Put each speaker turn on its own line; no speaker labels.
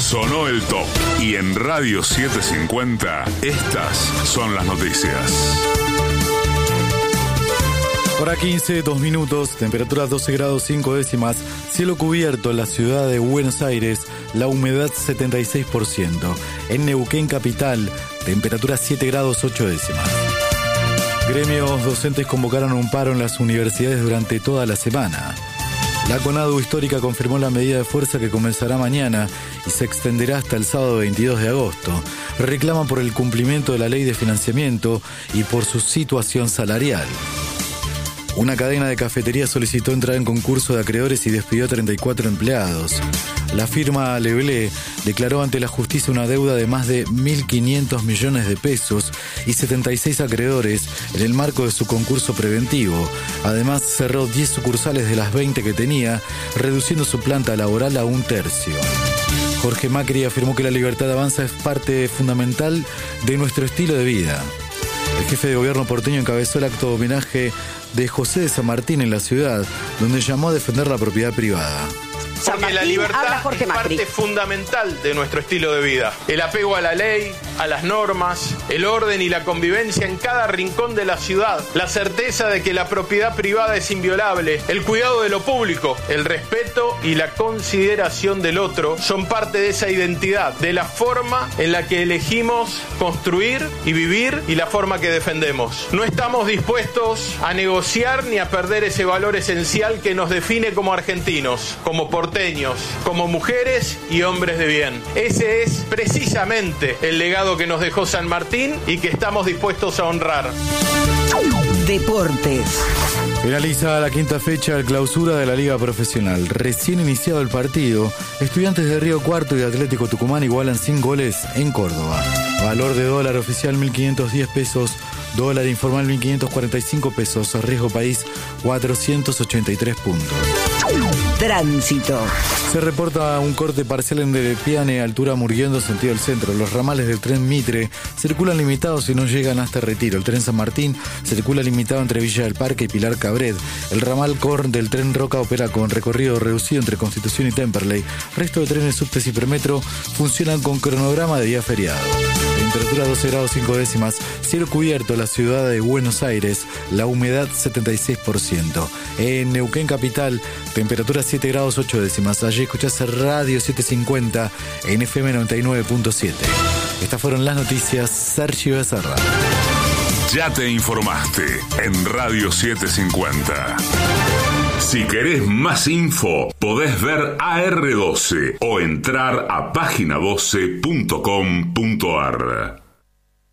Sonó el top. Y en Radio 750, estas son las noticias.
Hora 15, 2 minutos, temperatura 12 grados 5 décimas, cielo cubierto en la ciudad de Buenos Aires, la humedad 76%. En Neuquén capital, temperatura 7 grados 8 décimas. Gremios docentes convocaron un paro en las universidades durante toda la semana. La CONADU Histórica confirmó la medida de fuerza que comenzará mañana y se extenderá hasta el sábado 22 de agosto. Reclaman por el cumplimiento de la ley de financiamiento y por su situación salarial. Una cadena de cafeterías solicitó entrar en concurso de acreedores y despidió a 34 empleados. La firma Leblé declaró ante la justicia una deuda de más de 1.500 millones de pesos y 76 acreedores en el marco de su concurso preventivo. Además, cerró 10 sucursales de las 20 que tenía, reduciendo su planta laboral a 1/3. Jorge Macri afirmó que la libertad de avanza es parte fundamental de nuestro estilo de vida. El jefe de gobierno porteño encabezó el acto de homenaje de José de San Martín en la ciudad, donde llamó a defender la propiedad privada.
Porque la libertad es parte fundamental de nuestro estilo de vida. El apego a la ley, a las normas, el orden y la convivencia en cada rincón de la ciudad, la certeza de que la propiedad privada es inviolable, el cuidado de lo público, el respeto y la consideración del otro son parte de esa identidad, de la forma en la que elegimos construir y vivir y la forma que defendemos. No estamos dispuestos a negociar ni a perder ese valor esencial que nos define como argentinos, como porteños, como mujeres y hombres de bien. Ese es precisamente el legado que nos dejó San Martín y que estamos dispuestos a honrar.
Deportes.
Finaliza la quinta fecha de clausura de la Liga Profesional. Recién iniciado el partido, Estudiantes de Río Cuarto y Atlético Tucumán igualan sin goles en Córdoba. Valor de dólar oficial 1.510 pesos, dólar informal 1.545 pesos, riesgo país 483 puntos.
Tránsito.
Se reporta un corte parcial en Piane, altura Murguiendo, sentido del centro. Los ramales del tren Mitre circulan limitados y no llegan hasta Retiro. El tren San Martín circula limitado entre Villa del Parque y Pilar Cabret. El ramal Corn del tren Roca opera con recorrido reducido entre Constitución y Temperley. Resto de trenes subtes y Permetro funcionan con cronograma de día feriado. Temperatura 12 grados 5 décimas, cielo cubierto en la ciudad de Buenos Aires, la humedad 76%. En Neuquén capital, temperatura 7 grados 8 décimas. Allí escuchás Radio 750 en FM 99.7. Estas fueron las noticias. Sergio Becerra.
Ya te informaste en Radio 750. Si querés más info, podés ver AR12 o entrar a página12.com.ar.